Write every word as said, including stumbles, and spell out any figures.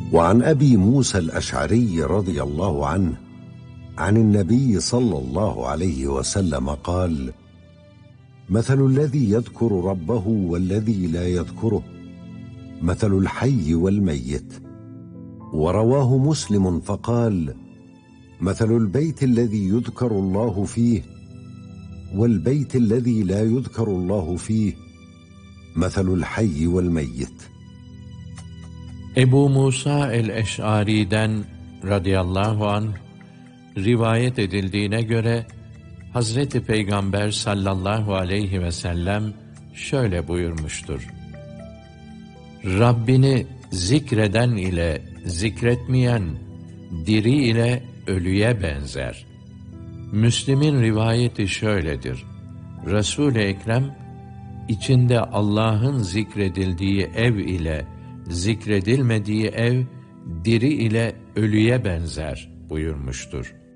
وعن أبي موسى الأشعري رضي الله عنه عن النبي صلى الله عليه وسلم قال: مثل الذي يذكر ربه والذي لا يذكره مثل الحي والميت. ورواه مسلم فقال: مثل البيت الذي يذكر الله فيه والبيت الذي لا يذكر الله فيه مثل الحي والميت. Ebu Musa el-Eş'ari'den radıyallahu anh rivayet edildiğine göre Hazreti Peygamber sallallahu aleyhi ve sellem şöyle buyurmuştur: Rabbini zikreden ile zikretmeyen diri ile ölüye benzer. Müslim'in rivayeti şöyledir: Resul-i Ekrem içinde Allah'ın zikredildiği ev ile zikredilmediği ev diri ile ölüye benzer buyurmuştur.